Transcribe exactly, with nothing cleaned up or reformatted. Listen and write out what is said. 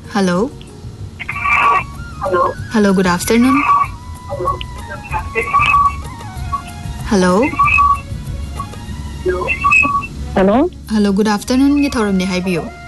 Hello. Hello, good afternoon. Hello. Hello. Hello, good afternoon. Gi thorum ni haibiyo.